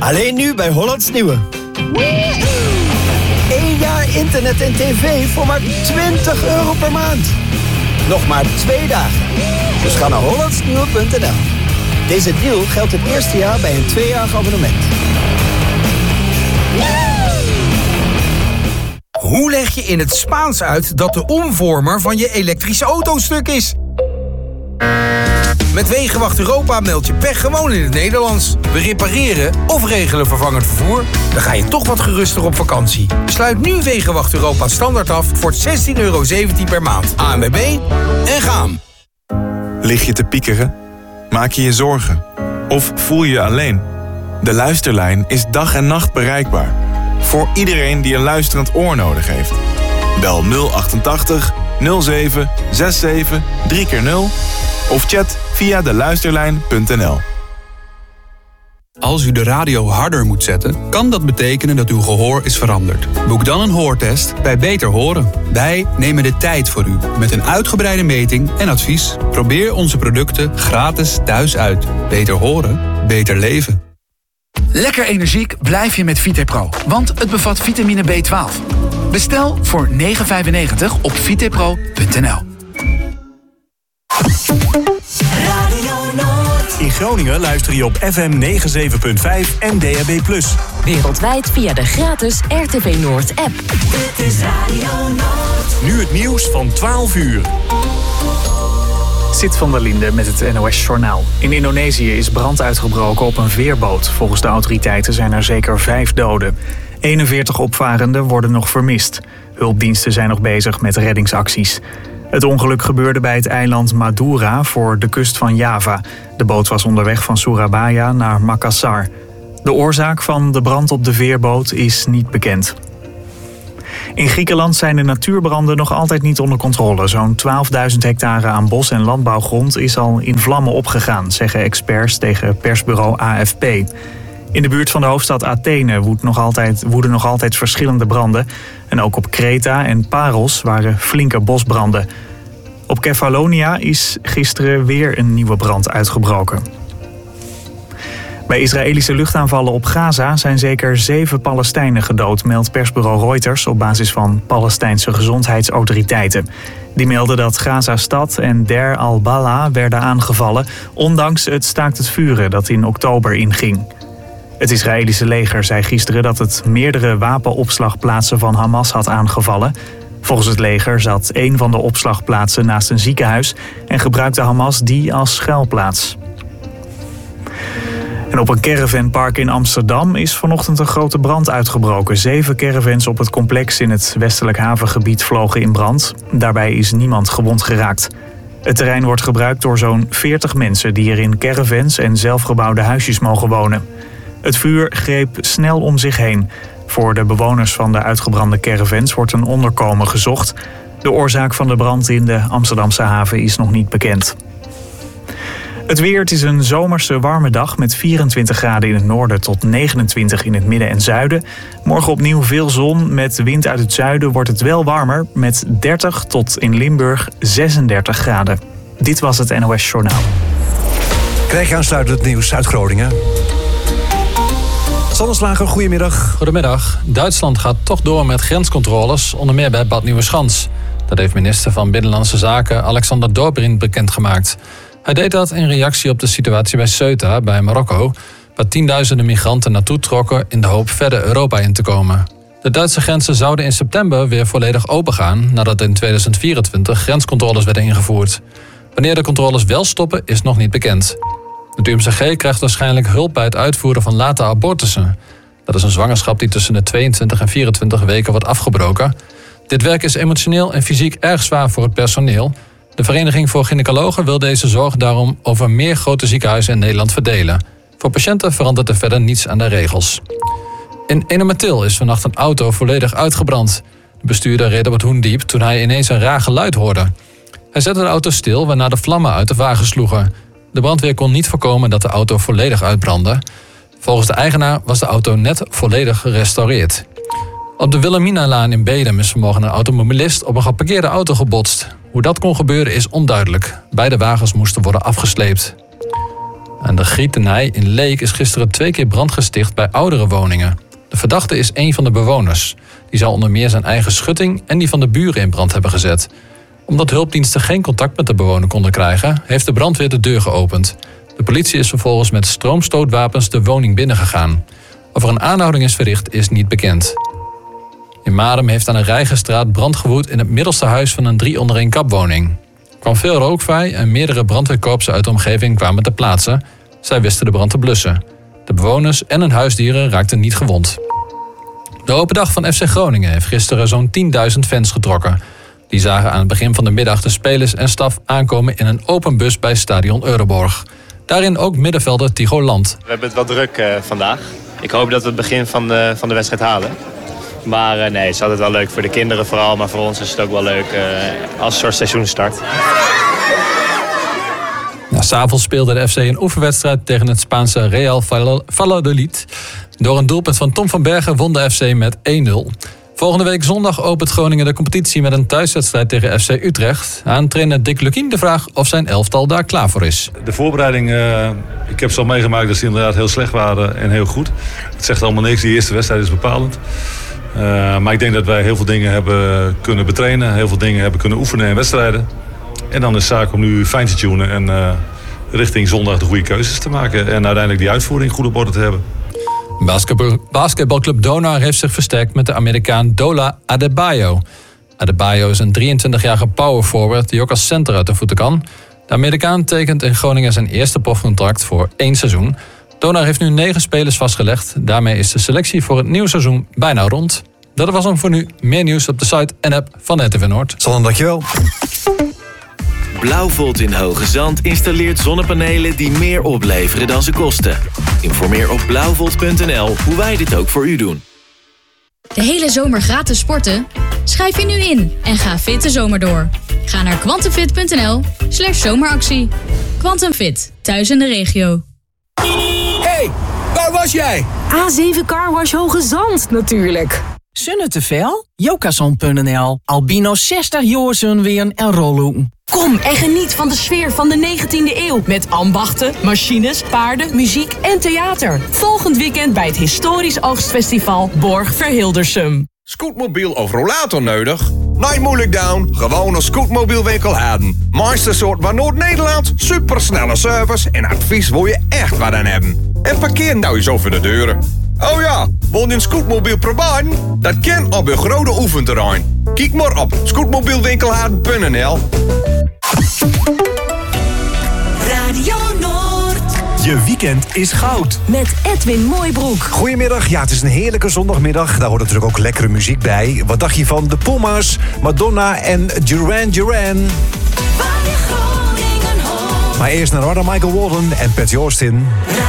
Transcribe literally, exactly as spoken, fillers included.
Alleen nu bij Hollands Nieuwe. Eén jaar internet en tv voor maar twintig euro per maand. Nog maar twee dagen. Dus ga naar hollandsnieuwe punt n l. Deze deal geldt het eerste jaar bij een tweejarig abonnement. Hoe leg je in het Spaans uit dat de omvormer van je elektrische auto stuk is? Met Wegenwacht Europa meld je pech gewoon in het Nederlands. We repareren of regelen vervangend vervoer. Dan ga je toch wat geruster op vakantie. Sluit nu Wegenwacht Europa standaard af voor zestien euro zeventien per maand. A N W B en gaan. Lig je te piekeren? Maak je je zorgen? Of voel je je alleen? De Luisterlijn is dag en nacht bereikbaar. Voor iedereen die een luisterend oor nodig heeft. Bel nul achtentachtig nul zeven zesenzestig drie keer nul of chat via de luisterlijn punt n l. Als u de radio harder moet zetten, kan dat betekenen dat uw gehoor is veranderd. Boek dan een hoortest bij Beter Horen. Wij nemen de tijd voor u met een uitgebreide meting en advies. Probeer onze producten gratis thuis uit. Beter horen, beter leven. Lekker energiek blijf je met Vitepro, want het bevat vitamine B twaalf. Bestel voor negen vijfennegentig op vitepro punt n l. In Groningen luister je op F M negenenzeventig punt vijf en D A B plus. Wereldwijd via de gratis R T V Noord app. Dit is Radio Noord. Nu het nieuws van twaalf uur. Sid van der Linde met het N O S Journaal. In Indonesië is brand uitgebroken op een veerboot. Volgens de autoriteiten zijn er zeker vijf doden. eenenveertig opvarenden worden nog vermist. Hulpdiensten zijn nog bezig met reddingsacties. Het ongeluk gebeurde bij het eiland Madura voor de kust van Java. De boot was onderweg van Surabaya naar Makassar. De oorzaak van de brand op de veerboot is niet bekend. In Griekenland zijn de natuurbranden nog altijd niet onder controle. Zo'n twaalfduizend hectare aan bos- en landbouwgrond is al in vlammen opgegaan, zeggen experts tegen persbureau A F P. In de buurt van de hoofdstad Athene woedt nog altijd, woeden nog altijd verschillende branden. En ook op Kreta en Paros waren flinke bosbranden. Op Kefalonia is gisteren weer een nieuwe brand uitgebroken. Bij Israëlische luchtaanvallen op Gaza zijn zeker zeven Palestijnen gedood, meldt persbureau Reuters op basis van Palestijnse gezondheidsautoriteiten. Die melden dat Gaza-stad en Der al-Bala werden aangevallen, ondanks het staakt het vuren dat in oktober inging. Het Israëlische leger zei gisteren dat het meerdere wapenopslagplaatsen van Hamas had aangevallen. Volgens het leger zat één van de opslagplaatsen naast een ziekenhuis en gebruikte Hamas die als schuilplaats. En op een caravanpark in Amsterdam is vanochtend een grote brand uitgebroken. Zeven caravans op het complex in het westelijk havengebied vlogen in brand. Daarbij is niemand gewond geraakt. Het terrein wordt gebruikt door zo'n veertig mensen die er in caravans en zelfgebouwde huisjes mogen wonen. Het vuur greep snel om zich heen. Voor de bewoners van de uitgebrande caravans wordt een onderkomen gezocht. De oorzaak van de brand in de Amsterdamse haven is nog niet bekend. Het weer, het is een zomerse warme dag met vierentwintig graden in het noorden tot negenentwintig in het midden en zuiden. Morgen opnieuw veel zon, met wind uit het zuiden wordt het wel warmer met dertig tot in Limburg zesendertig graden. Dit was het N O S Journaal. Krijg je aansluitend nieuws uit Groningen. Sanneslager, goedemiddag. Goedemiddag. Duitsland gaat toch door met grenscontroles, onder meer bij Bad Nieuweschans. Dat heeft minister van Binnenlandse Zaken Alexander Dobrindt bekendgemaakt. Hij deed dat in reactie op de situatie bij Ceuta, bij Marokko, waar tienduizenden migranten naartoe trokken in de hoop verder Europa in te komen. De Duitse grenzen zouden in september weer volledig opengaan, nadat in tweeduizend vierentwintig grenscontroles werden ingevoerd. Wanneer de controles wel stoppen, is nog niet bekend. Het U M C G krijgt waarschijnlijk hulp bij het uitvoeren van late abortussen. Dat is een zwangerschap die tussen de tweeëntwintig en vierentwintig weken wordt afgebroken. Dit werk is emotioneel en fysiek erg zwaar voor het personeel. De Vereniging voor Gynaecologen wil deze zorg daarom over meer grote ziekenhuizen in Nederland verdelen. Voor patiënten verandert er verder niets aan de regels. In Enemertil is vannacht een auto volledig uitgebrand. De bestuurder reed op het Hoendiep toen hij ineens een raar geluid hoorde. Hij zette de auto stil, waarna de vlammen uit de wagen sloegen. De brandweer kon niet voorkomen dat de auto volledig uitbrandde. Volgens de eigenaar was de auto net volledig gerestaureerd. Op de Wilhelminalaan in Bedum is vanmorgen een automobilist op een geparkeerde auto gebotst. Hoe dat kon gebeuren is onduidelijk. Beide wagens moesten worden afgesleept. Aan de Grietenij in Leek is gisteren twee keer brand gesticht bij oudere woningen. De verdachte is één van de bewoners. Die zal onder meer zijn eigen schutting en die van de buren in brand hebben gezet. Omdat hulpdiensten geen contact met de bewoner konden krijgen, heeft de brandweer de deur geopend. De politie is vervolgens met stroomstootwapens de woning binnengegaan. Of er een aanhouding is verricht, is niet bekend. In Marum heeft aan de Rijgenstraat brand gewoed in het middelste huis van een drie onder één kapwoning. Er kwam veel rook vrij en meerdere brandweerkorpsen uit de omgeving kwamen ter plaatse. Zij wisten de brand te blussen. De bewoners en hun huisdieren raakten niet gewond. De open dag van F C Groningen heeft gisteren zo'n tienduizend fans getrokken. Die zagen aan het begin van de middag de spelers en staf aankomen in een open bus bij stadion Euroborg. Daarin ook middenvelder Tigo Land. We hebben het wel druk uh, vandaag. Ik hoop dat we het begin van de, van de wedstrijd halen. Maar uh, nee, het is altijd wel leuk voor de kinderen vooral. Maar voor ons is het ook wel leuk uh, als een soort seizoenstart. Nou, 's avonds speelde de F C een oefenwedstrijd tegen het Spaanse Real Valladolid. Door een doelpunt van Tom van Bergen won de F C met één nul. Volgende week zondag opent Groningen de competitie met een thuiswedstrijd tegen F C Utrecht. Aan trainer Dick Lukien de vraag of zijn elftal daar klaar voor is. De voorbereiding, uh, ik heb ze al meegemaakt dat ze inderdaad heel slecht waren en heel goed. Het zegt allemaal niks, die eerste wedstrijd is bepalend. Uh, maar ik denk dat wij heel veel dingen hebben kunnen betrainen, heel veel dingen hebben kunnen oefenen in wedstrijden. En dan is het zaak om nu fijn te tunen en uh, richting zondag de goede keuzes te maken. En uiteindelijk die uitvoering goed op orde te hebben. Basketbal, basketbalclub Donar heeft zich versterkt met de Amerikaan Dola Adebayo. Adebayo is een drieëntwintigjarige power forward die ook als center uit de voeten kan. De Amerikaan tekent in Groningen zijn eerste profcontract voor één seizoen. Donar heeft nu negen spelers vastgelegd. Daarmee is de selectie voor het nieuwe seizoen bijna rond. Dat was hem voor nu. Meer nieuws op de site en app van R T V Noord. Sander, dankjewel. Blauwvolt in Hoge Zand installeert zonnepanelen die meer opleveren dan ze kosten. Informeer op blauwvolt punt n l hoe wij dit ook voor u doen. De hele zomer gratis sporten? Schrijf je nu in en ga fit de zomer door. Ga naar quantumfit punt n l slash zomeractie. Quantumfit, thuis in de regio. Hey, waar was jij? A zeven Carwash Hoge Zand, natuurlijk. Zonne te veel? Jokazon punt n l. Albino zestig jaar zonweren en rollen. Kom en geniet van de sfeer van de negentiende eeuw. Met ambachten, machines, paarden, muziek en theater. Volgend weekend bij het historisch oogstfestival Borg Verhildersum. Scootmobiel of rollator nodig? Nee, moeilijk down. Gewoon een scootmobielwinkel hebben. Meeste soort van Noord-Nederland. Supersnelle service en advies wil je echt wat aan hebben. En parkeer nou eens over de deuren. Oh ja, wil je een scootmobiel proberen? Dat kan op een grote oefenterrein. Kijk maar op scootmobielwinkelhaarden punt n l. Radio Noord. Je weekend is goud. Met Edwin Mooibroek. Goedemiddag, ja, het is een heerlijke zondagmiddag. Daar hoort natuurlijk ook lekkere muziek bij. Wat dacht je van de Puma's, Madonna en Duran Duran? Maar eerst naar Radha Michael Walden en Pat Austin.